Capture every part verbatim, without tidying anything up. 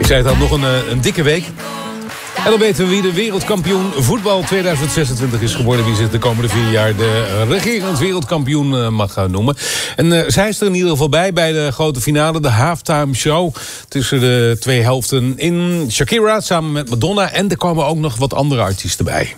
zei het al, nog een, een dikke week. En dan weten we wie de wereldkampioen voetbal tweeduizend zesentwintig is geworden. Wie zich de komende vier jaar de regerend wereldkampioen mag noemen. En uh, zij is er in ieder geval bij bij de grote finale. De halftime show tussen de twee helften in Shakira samen met Madonna. En er komen ook nog wat andere artiesten bij.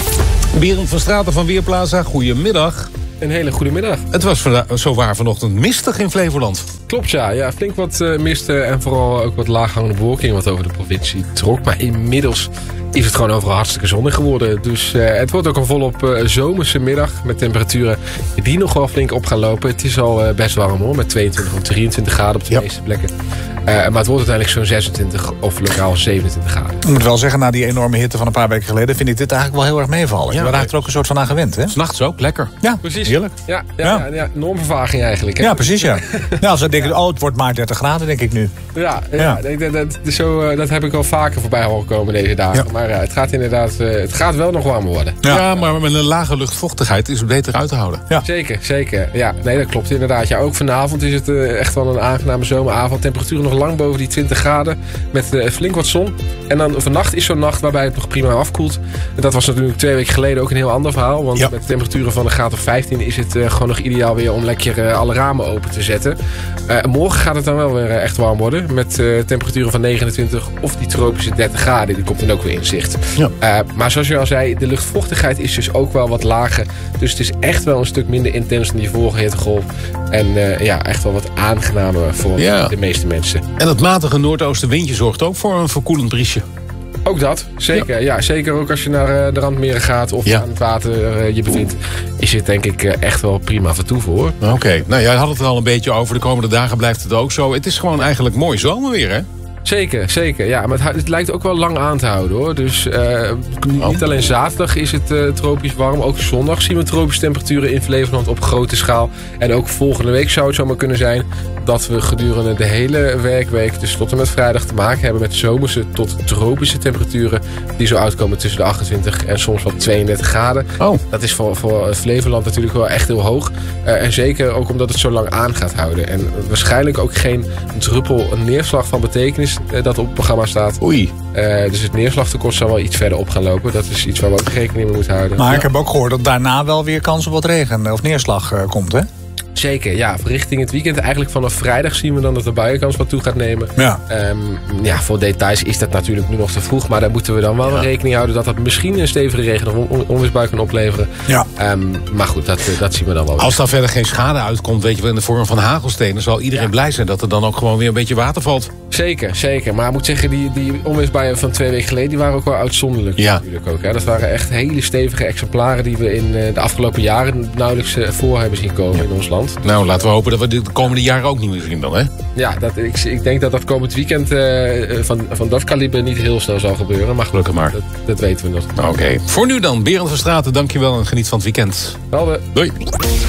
Berend van Straten van Weerplaza, goedemiddag. Een hele goede middag. Het was zowaar vanochtend mistig in Flevoland. Klopt, ja. ja flink wat uh, mist en vooral ook wat laaghangende bewolking wat over de provincie trok. Maar inmiddels is het gewoon overal hartstikke zonnig geworden. Dus uh, het wordt ook een volop uh, zomerse middag met temperaturen die nog wel flink op gaan lopen. Het is al uh, best warm hoor, met tweeëntwintig of drieëntwintig graden op de ja. meeste plekken. Uh, maar het wordt uiteindelijk zo'n zesentwintig of lokaal zevenentwintig graden. Ik moet wel zeggen, na die enorme hitte van een paar weken geleden vind ik dit eigenlijk wel heel erg meevallen. Ja, we raken er ook een soort van aan gewend, hè? 'S Nachts ook, lekker. Ja, precies. Heerlijk. Ja, ja, ja. ja, ja normvervaging eigenlijk. Hè? Ja, precies, ja. Nou, als we denken, oh, het wordt maar dertig graden, denk ik nu. Ja, ja, ja. Dat, dat, dat, zo, uh, dat heb ik al vaker voorbij horen komen deze dagen. Ja. Maar uh, het gaat inderdaad, uh, het gaat wel nog warmer worden. Ja, ja, maar met een lage luchtvochtigheid is het beter uit te houden. Ja. Zeker, zeker. Ja, nee, dat klopt inderdaad. Ja, ook vanavond is het uh, echt wel een aangename zomeravond. Temperaturen nog lang boven die twintig graden. Met uh, flink wat zon. En dan vannacht is zo'n nacht waarbij het nog prima afkoelt. En dat was natuurlijk twee weken geleden ook een heel ander verhaal. Want ja. met temperaturen van een graad of vijftien is het uh, gewoon nog ideaal weer om lekker uh, alle ramen open te zetten. Uh, morgen gaat het dan wel weer uh, echt warm worden. Met uh, temperaturen van negenentwintig of die tropische dertig graden. Die komt dan ook weer in zicht. Ja. Uh, maar zoals je al zei, de luchtvochtigheid is dus ook wel wat lager. Dus het is echt wel een stuk minder intens dan die vorige hittegolf. En uh, ja, echt wel wat aangenamer voor ja. de meeste mensen. En het matige noordoostenwindje zorgt ook voor een verkoelend briesje. Ook dat, zeker. Ja. ja, zeker ook als je naar uh, de randmeren gaat of ja. aan het water uh, je bevindt, is het denk ik uh, echt wel prima vertoeven hoor. Oké, okay. Nou jij had het er al een beetje over. De komende dagen blijft het ook zo. Het is gewoon eigenlijk mooi zomerweer, hè? Zeker, zeker. Ja, maar het, het lijkt ook wel lang aan te houden hoor. Dus uh, niet alleen zaterdag is het uh, tropisch warm. Ook zondag zien we tropische temperaturen in Flevoland op grote schaal. En ook volgende week zou het zomaar kunnen zijn dat we gedurende de hele werkweek, dus tot en met vrijdag, te maken hebben met zomerse tot tropische temperaturen. Die zo uitkomen tussen de achtentwintig en soms wat tweeëndertig graden. Oh. Dat is voor, voor Flevoland natuurlijk wel echt heel hoog. Uh, en zeker ook omdat het zo lang aan gaat houden. En waarschijnlijk ook geen druppel een neerslag van betekenis dat op het programma staat. Oei. Uh, dus het neerslagtekort zal wel iets verder op gaan lopen. Dat is iets waar we ook rekening mee moeten houden. Maar ja. ik heb ook gehoord dat daarna wel weer kans op wat regen of neerslag uh, komt, hè? Zeker, ja. Richting het weekend. Eigenlijk vanaf vrijdag zien we dan dat de buienkans wat toe gaat nemen. Ja. Um, ja, voor details is dat natuurlijk nu nog te vroeg. Maar daar moeten we dan wel ja. rekening houden dat dat misschien een stevige regen of on- onweersbui kan opleveren. Ja. Um, maar goed, dat, dat zien we dan wel. Als daar verder geen schade uitkomt, weet je wel, in de vorm van hagelstenen, zal iedereen ja. blij zijn dat er dan ook gewoon weer een beetje water valt. Zeker, zeker. Maar ik moet zeggen, die, die onweersbuien van twee weken geleden, die waren ook wel uitzonderlijk. Ja. Natuurlijk ook, hè. Dat waren echt hele stevige exemplaren die we in uh, de afgelopen jaren nauwelijks uh, voor hebben zien komen ja. in ons land. Nou, laten we hopen dat we de komende jaren ook niet meer zien dan, hè? Ja, dat, ik, ik denk dat dat komend weekend uh, van, van dat kaliber niet heel snel zal gebeuren. Maar gelukkig maar. Dat, dat weten we nog. Oké. Okay. Voor nu dan, Berend van Straten, dankjewel en geniet van het weekend. Wel, doei.